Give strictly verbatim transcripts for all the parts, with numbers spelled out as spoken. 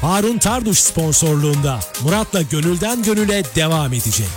Harun Tarduş sponsorluğunda Murat'la Gönülden Gönüle devam edecek.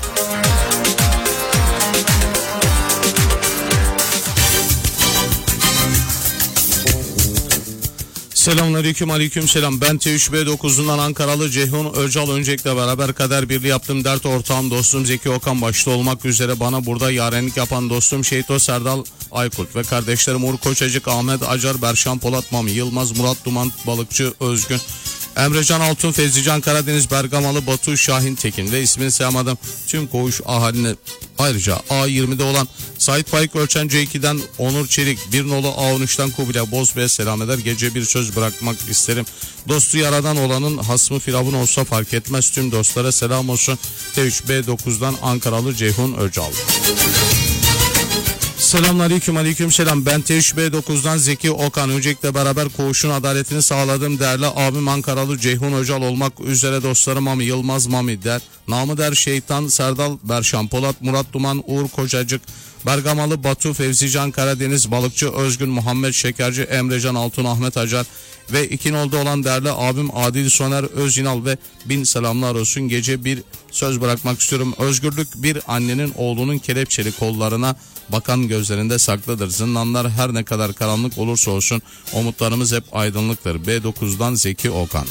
Selamünaleyküm, aleyküm selam. Ben T üç B dokuzundan Ankaralı Ceyhun Öcal Öncelik'le beraber kader birliği yaptım. Dert ortağım dostum Zeki Okan başta olmak üzere bana burada yarenlik yapan dostum Şehito Serdal Aykurt ve kardeşlerim Uğur Koçacık, Ahmet Acar, Berşan Polat, Mami Yılmaz, Murat Duman, Balıkçı Özgün, Emrecan Altun, Fevzican Karadeniz, Bergamalı Batu Şahin Tekin ve ismini sayamadım tüm koğuş ahaline, ayrıca A yirmide olan Sait Faik Ölçen C iki'den Onur Çelik, bir nolu A on üç'ten Kubilay Bozbey'e selam eder. Gece bir söz bırakmak isterim. Dostu yaradan olanın hasmı firavun olsa fark etmez. Tüm dostlara selam olsun. T üç B dokuz'dan Ankaralı Ceyhun Öcal. Selamünaleyküm, aleyküm selam. Ben T üç B dokuz'dan Zeki Okan. Öncelikle beraber koğuşun adaletini sağladığım değerli abim Ankaralı Ceyhun Öcal olmak üzere dostlarım Mami Yılmaz, Mami Der, Namı Der Şeytan, Serdal, Berşan Polat, Murat Duman, Uğur Kocacık, Bergamalı Batu, Fevzican Karadeniz, Balıkçı Özgün, Muhammed Şekerci, Emrecan Altun, Ahmet Acar ve iki nolda olan değerli abim Adil Soner Özinal ve bin selamlar olsun. Gece bir söz bırakmak istiyorum. Özgürlük bir annenin oğlunun kelepçeli kollarına bakan gözlerinde saklıdır. Zindanlar her ne kadar karanlık olursa olsun umutlarımız hep aydınlıktır. B dokuz'dan Zeki Okan.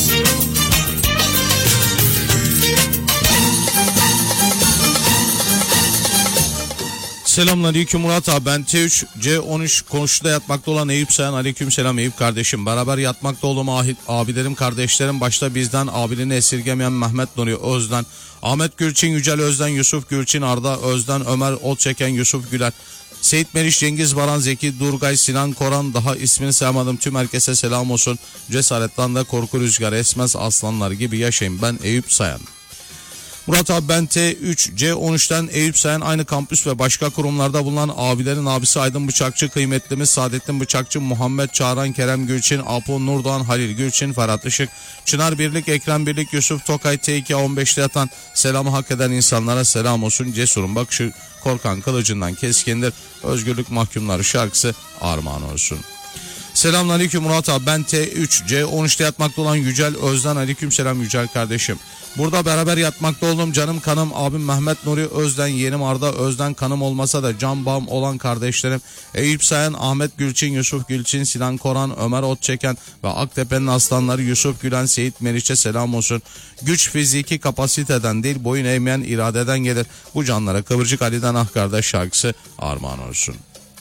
Selamünaleyküm Murat abi, ben T üç C on üç komşuda yatmakta olan Eyüp Sayan. Aleyküm selam Eyüp kardeşim. Beraber yatmakta olduğum abilerim kardeşlerim başta bizden abiliğini esirgemeyen Mehmet Nuri Özden, Ahmet Gülçin, Yücel Özden, Yusuf Gülçin, Arda Özden, Ömer Otçeken, Yusuf Güler, Seyit Meriç, Cengiz Baran, Zeki Durgay, Sinan Koran, daha ismini saymadım tüm herkese selam olsun. Cesaretten de korku rüzgarı esmez, aslanlar gibi yaşayın. Ben Eyüp Sayan. Murat abi, ben T üç C on üç'ten Eyüp Sayan, aynı kampüs ve başka kurumlarda bulunan abilerin abisi Aydın Bıçakçı, kıymetlimiz Saadettin Bıçakçı, Muhammed Çağran, Kerem Gülçin, Apo Nurdoğan, Halil Gülçin, Ferhat Işık, Çınar Birlik, Ekrem Birlik, Yusuf Tokay, T iki on beş'te yatan selamı hak eden insanlara selam olsun. Cesurun bakışı korkan kılıcından keskindir. Özgürlük mahkumları şarkısı armağan olsun. Selamünaleyküm Murat abi, ben T üç C on üç'te yatmakta olan Yücel Özden. Aleyküm selam Yücel kardeşim. Burada beraber yatmakta olduğum canım kanım abim Mehmet Nuri Özden, yeğenim Arda Özden, kanım olmasa da can bağım olan kardeşlerim Eyüp Sayan, Ahmet Gülçin, Yusuf Gülçin, Sinan Koran, Ömer Otçeken ve Aktepe'nin aslanları Yusuf Gülen, Seyit Meriç'e selam olsun. Güç fiziki kapasiteden değil, boyun eğmeyen iradeden gelir. Bu canlara Kıvırcık Ali'den Ah Kardeş şarkısı armağan olsun.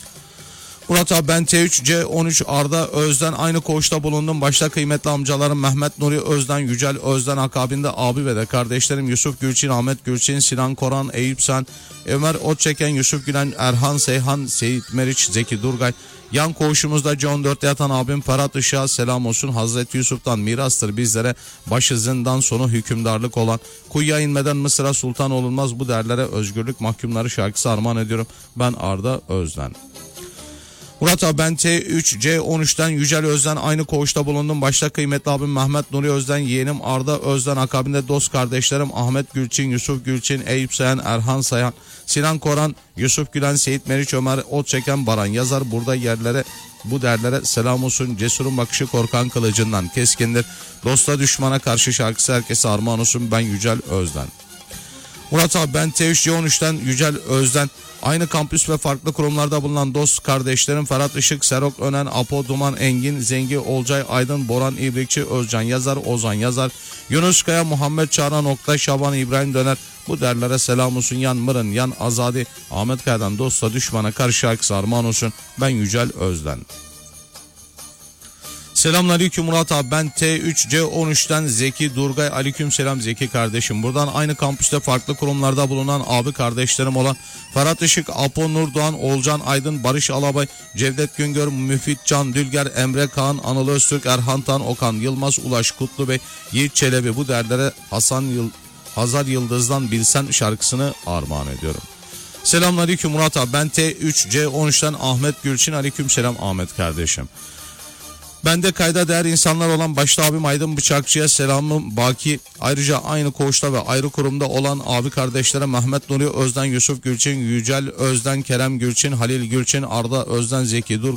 Murat abi, ben T üç C on üç Arda Özden, aynı koğuşta bulundum. Başta kıymetli amcalarım Mehmet Nuri Özden, Yücel Özden, akabinde abi ve de kardeşlerim Yusuf Gülçin, Ahmet Gülçin, Sinan Koran, Eyüp Sen, Ömer Otçeken, Yusuf Gülen, Erhan Seyhan, Seyit Meriç, Zeki Durgay. Yan koğuşumuzda C on dört'te yatan abim Ferhat Işık'a selam olsun. Hazreti Yusuf'tan mirastır bizlere başı zindan sonu hükümdarlık olan. Kuyuya inmeden Mısır'a sultan olunmaz, bu derlere özgürlük mahkumları şarkısı armağan ediyorum. Ben Arda Özden. Murat abi, ben T üç C on üç'ten Yücel Özden, aynı koğuşta bulundum. Başta kıymetli abim Mehmet Nuri Özden, yeğenim Arda Özden, akabinde dost kardeşlerim Ahmet Gülçin, Yusuf Gülçin, Eyüp Sayan, Erhan Sayan, Sinan Koran, Yusuf Gülen, Seyit Meriç, Ömer Otçeken, Baran Yazar. Burada yerlere, bu derlere selam olsun. Cesurun bakışı korkan kılıcından keskindir. Dosta düşmana karşı şarkısı herkese armağan olsun. Ben Yücel Özden. Murat abi, ben T üç C on üç'ten Yücel Özden, aynı kampüs ve farklı kurumlarda bulunan dost kardeşlerim Ferhat Işık, Serok Önen, Apo Duman, Engin, Zengi, Olcay, Aydın, Boran İbrikçi, Özcan Yazar, Ozan Yazar, Yunus Kaya, Muhammed Çağran, Oktay, Şaban, İbrahim Döner. Bu derlere selam olsun. Yan Mırın, Yan Azadi, Ahmet Kaya'dan dosta düşmana karşı şarkısı armağan olsun. Ben Yücel Özden. Selamünaleyküm Murat abi, ben T üç C on üç'ten Zeki Durgay. Aleyküm selam Zeki kardeşim. Buradan aynı kampüste farklı kurumlarda bulunan abi kardeşlerim olan Ferhat Işık, Apo Nurdoğan, Olcan Aydın, Barış Alabay, Cevdet Güngör, Müfit Can Dülger, Emre Kaan, Anıl Öztürk, Erhan Tan, Okan Yılmaz, Ulaş Kutlu Bey, Yiğit Çelebi. Bu derlere Hasan Yıl Hazar Yıldız'dan Bilsen şarkısını armağan ediyorum. Selamünaleyküm Murat abi, ben T üç C on üç'ten Ahmet Gülçin. Aleyküm selam Ahmet kardeşim. Bende kayda değer insanlar olan başta abim Aydın Bıçakçı'ya selamım baki. Ayrıca aynı koğuşta ve ayrı kurumda olan abi kardeşlere Mehmet Nuri Özden, Yusuf Gülçin, Yücel Özden, Kerem Gülçin, Halil Gülçin, Arda Özden, Zeki Dur,